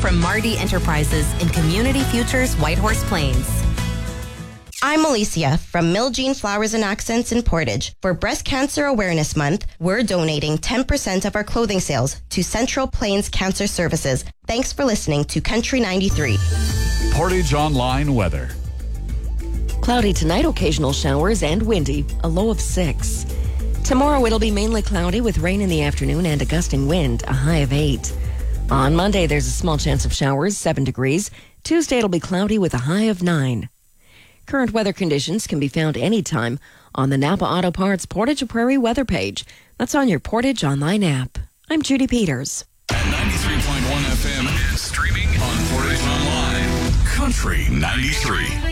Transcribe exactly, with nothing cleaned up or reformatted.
from Marty Enterprises in Community Futures Whitehorse Plains. I'm Alicia from Miljean Flowers and Accents in Portage. For Breast Cancer Awareness Month, we're donating ten percent of our clothing sales to Central Plains Cancer Services. Thanks for listening to Country ninety-three. Portage Online weather. Cloudy tonight, occasional showers and windy, a low of six. Tomorrow it'll be mainly cloudy with rain in the afternoon and a gusting wind, a high of eight. On Monday, there's a small chance of showers, seven degrees. Tuesday it'll be cloudy with a high of nine. Current weather conditions can be found anytime on the Napa Auto Parts Portage Prairie weather page. That's on your Portage Online app. I'm Judy Peters. At ninety-three point one F M and streaming on Portage Online. Country ninety-three.